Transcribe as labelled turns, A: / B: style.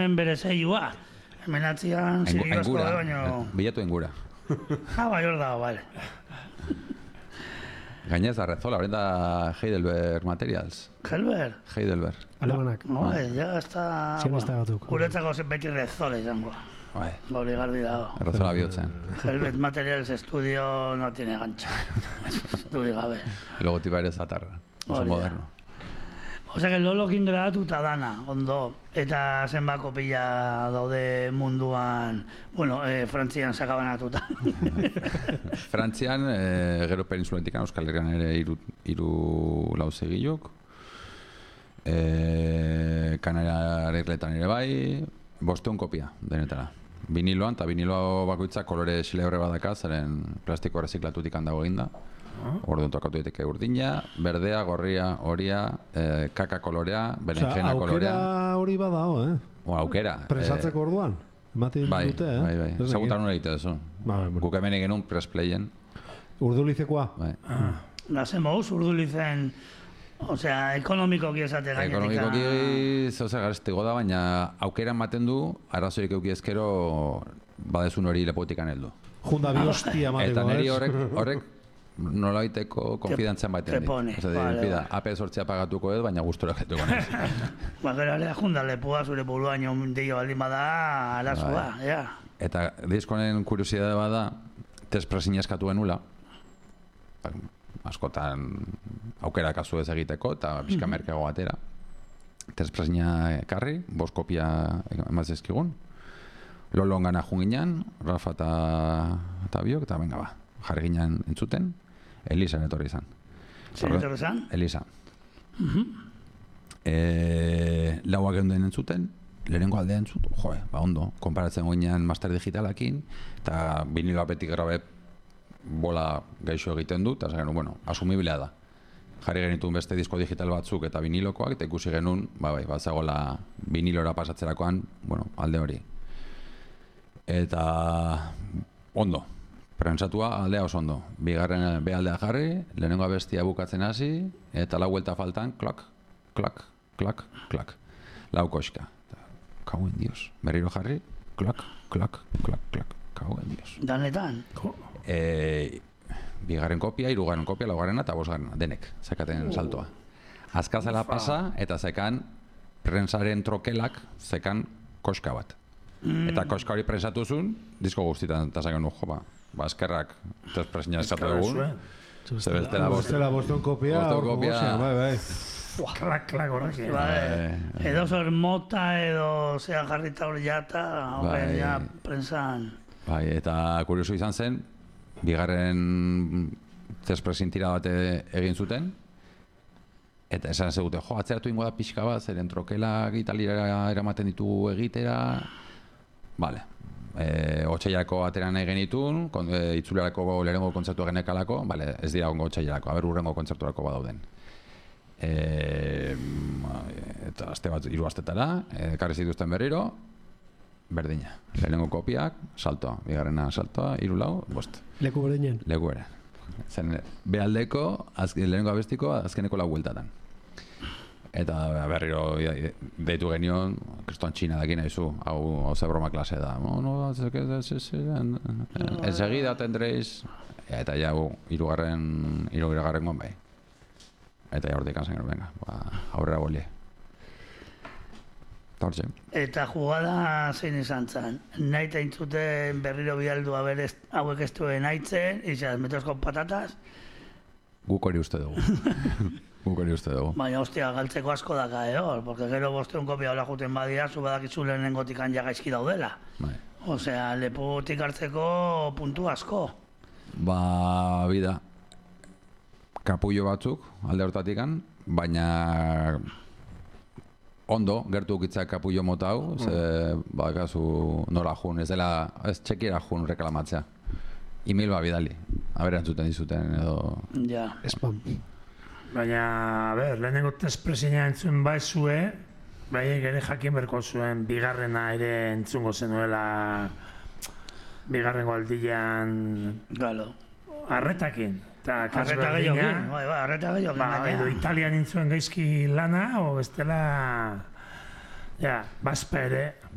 A: zuen bere zeilua. Hemenatzian zirigazko baino...
B: Bilatu engura.
A: Bai, hor dago, bale.
B: Gainez da Rezola, horren da Heidelberg Materials. Heidelberg.
C: Alemanak.
A: Ja, ez da... Guretzako beti Rezola izango. Gauri garbi dago.
B: Rezola bihotzen.
A: Heidelberg Materials estudio no tiene gancho. Estudio gabe.
B: Logotipa ere zatarra. Oso moderno.
A: Osea, que lolokin grabatuta dana, ondo. Eta zenbako pila daude munduan, bueno, Frantzian sakabanatuta.
B: Frantzian, gero peninsuletik Euskal Herrian ere hiru lauzegilok. Kanariarekletan ere bai, 500 kopia denetara. Viniloan, eta vinilo bakoitzak kolore xilebre badaka, zaren plastiko erreziklatutik handago eginda. Orduan tokatu diteke urdina, berdea, gorria, horia, kaka kolorea, berenjena kolorea.
C: Aukera hori badao,
B: Aukera.
C: Presatzeko orduan? Ematen dute,
B: Bai. Zagutan hori egite duzu. Guk hemen egin pressplayen.
C: Urdulizekoa?
B: Bai.
A: Nazen mouz, urdulizen, osea, ekonomikoki esate gainetika.
B: Ekonomikoki zehose garestiko da, baina aukera ematen du, arazoik euki ezkero badezun hori lepotikan heldu.
C: Junda bi hostia mateko,
B: eta niri horrek nolaiteko konfidantzan baten dit. AP sortzea pagatuko edo, baina gustora getuko nahiz.
A: Gero alea junda lepua zure buruaino deio baldin bada arazua, ja.
B: Eta diskonen kuriosidade bada, testpresina eskatu genula, askotan aukera kasu ez egiteko, eta pixka merkeago batera. Testpresina ekarri, 5 kopia emazizkigun. Lolon gana junginan, Rafa eta biok, eta venga ba, jarri ginen entzuten, Elisa etorri izan.
A: Zer etorri izan?
B: Elisa. Lauak egun entzuten, lehenengo aldea entzut, ba ondo, konparatzen goinean master digitalakin, eta vinilo apetik grabe bola gaixo egiten du, eta zaren, bueno, asumiblea da. Jarri genituen beste disko digital batzuk eta vinilokoak, eta ikusi genuen, bat zagoela vinilora pasatzerakoan, bueno, alde hori. Eta ondo, prentsatua aldea oso ondo. Bigarren aldea jarri, lehenengo abestia bukatzen hasi, eta lau vuelta faltan, klak, klak, klak, klak. Lau koxka. Kauen dios. Berriro jarri, klak, klak, klak, klak. Kauen dios.
A: Danetan?
B: Bigarren kopia, hirugarren kopia, laugarrena eta bosgarrena, denek, zekaten saltoa. Azkazela pasa, eta zekan prentsaren trokelak zekan koxka bat. Eta koxka hori prensatu zuen, disko guztietan eta zaken jo, eskerrak testpresina eskatu dugun.
C: Bestela 500 kopia, bai.
A: Klak, horrek. Edo zor mota, edo zea jarrita hori jata, horren ja prensan.
B: Bai, eta kurioso izan zen, bigarren testpresin tira bat egin zuten, eta esan zegute, atzeratu ingo da pixka bat, zeren trokelak Italiara eramaten ditugu egitera. Vale. Otsailako atera nahi genitun, itzulerako lehenengo kontzertua genekalako, vale, ez dira ongo otsailarako, urrengo kontzerturako badauden. Eta aste bat, 3 astetara, ekarri zituzten berriro, berdina. Lehenengo kopiak, saltoa, bigarrena saltoa, 3 lau, 5.
C: Leku berdinen?
B: Leku bere. Zen, behaldeko, lehenengo abestiko, azkeneko 4 bueltatan. Eta berriro deitu genion, kristoan txina dakin nahizu, hau ze broma klase da. Enseguida tendréis, eta ja, 3 bai. Eta ja, hortik anzen gero, venga, aurrera bolie.
A: Eta jugada zein izan zen. Nahi taintzuten berriro bialdu hauek ez duen nahitzen, izan metros con patatas.
B: Guk hori uste dugu.
A: Baina, hostia, galtzeko asko daka, hor, porque gero 500 kopia hola juten badia, zu badakizu lehenengotik ja gaizki daudela. Osea, lepotik hartzeko puntu asko.
B: Ba, bida, kapullo batzuk, alde hortatikan, baina ondo, gertu ukitzak kapullo mota hau, ze, bakazu nola jun, ez dela, ez txekiera jun reklamatzea. Email ba bidali, aberantzuten dizuten edo...
A: Ja.
C: Spam.
D: Baina, lehenengo testpresina entzun baizue, baiek ere jakin berko zuen bigarrena ere entzungo zenuela bigarrengo aldian...
A: Galo.
D: Arretakin.
A: Arreta gehiokin, arreta gehiokin.
D: Edo Italian entzuen gaizki lana, o bestela... Ja, baspa ere...